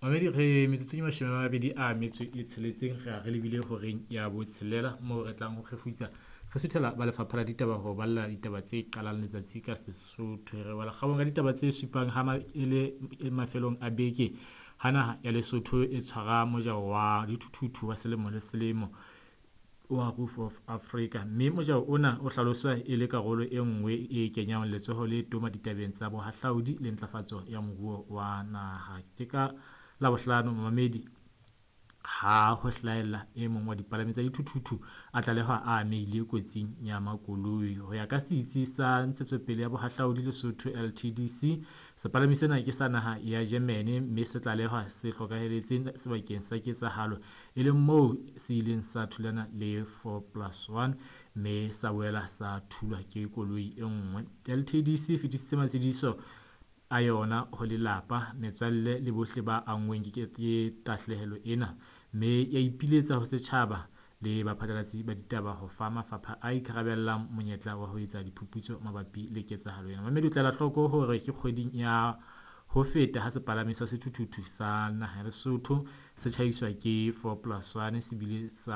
Mamedi re metsotso e 26 re lebile horeng ya botshelela moo re tlang ho kgefutsa re suthela ba lefapha la ditaba ho balla ditaba tse qalang letsatsi ka Sesotho. Re wala kgabong ka ditaba tse supang ha e le mafelong a beke ha naha ya Lesotho e tshwara mojao wa dithuthuthu wa selemo le selemo wa Roof of Africa, mme mojao ona o hlaloswa e le karolo e nngwe e kenyang letsoho le toma ditabeng tsa bohahlaudi le ntlafatso ya moruo wa naha. Ke ka Labohlano, Mamedi, ha ho hlahella e mong wa dipalami tsa dithuthuthu a tlalehwa a amehile kotsing ya makoloi. Ho ya ka setsi sa ntshetsopele ya bohahlaudi Lesotho LTDC, sepalami sena ke sa naha ya Germany, mme se tlalehwa se hlokahelletse sebakeng sa ketsahalo e leng moo se ileng sa thulana le 4+1 mme sa boela sa thulwa ke koloi e nngwe. LTDC e fetisitse matsediso a yona ho lelapa, metswalle le bohle ba anngweng ke tahlehelo ena, mme ya ipiletsa ho setjhaba le baphatlalatsi ba ditaba ho fa mafapha a ikarabellang monyetla wa ho etsa diphuputso mabapi le ketsahalo ena. Mamedi o tla la hloko hore ke kgweding ya ho feta ha sepalami sa sethuthuthu sa naha ya Lesotho se tjhaiswa ke 4+1 se bile sa